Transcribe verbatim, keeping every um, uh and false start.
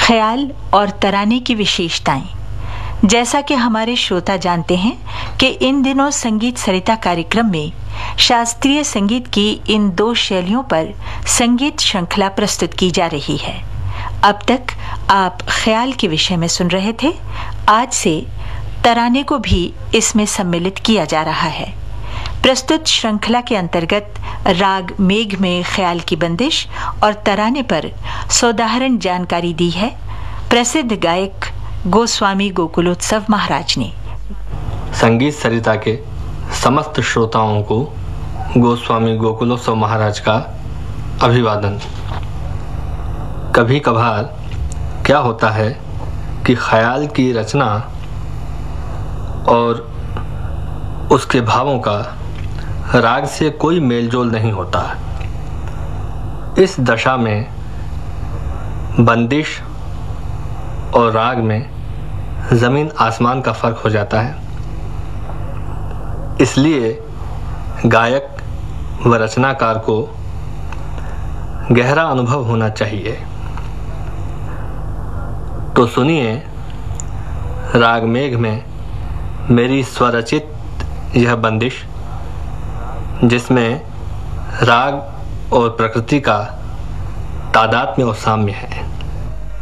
ख्याल और तराने की विशेषताएं। जैसा कि हमारे श्रोता जानते हैं कि इन दिनों संगीत सरिता कार्यक्रम में शास्त्रीय संगीत की इन दो शैलियों पर संगीत श्रृंखला प्रस्तुत की जा रही है। अब तक आप ख्याल के विषय में सुन रहे थे। आज से तराने को भी इसमें सम्मिलित किया जा रहा है। प्रस्तुत श्रृंखला के अंतर्गत राग मेघ में ख्याल की बंदिश और तराने पर सोदाहरण जानकारी दी है प्रसिद्ध गायक गोस्वामी गोकुलोत्सव महाराज ने। संगीत सरिता के समस्त श्रोताओं को गोस्वामी गोकुलोत्सव महाराज का अभिवादन। कभी कभार क्या होता है कि ख्याल की रचना और उसके भावों का राग से कोई मेलजोल नहीं होता। इस दशा में बंदिश और राग में जमीन आसमान का फर्क हो जाता है। इसलिए गायक व रचनाकार को गहरा अनुभव होना चाहिए। तो सुनिए राग मेघ में मेरी स्वरचित यह बंदिश, जिसमें राग और प्रकृति का तादात्म्य और साम्य है।